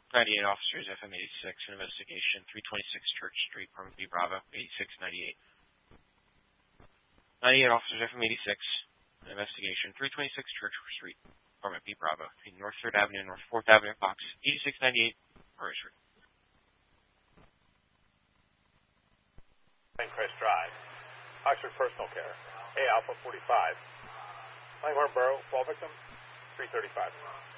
98 officers, FM 86, investigation, 326 Church Street, Permit B Bravo, 8698. 98 officers, FM 86, investigation, 326 Church Street, Permit B Bravo, between North 3rd Avenue and North 4th Avenue, Box 8698, Murray Street. Crest Drive, Oxford Personal Care, A Alpha 45, Langhorne Borough, fall victim, 335.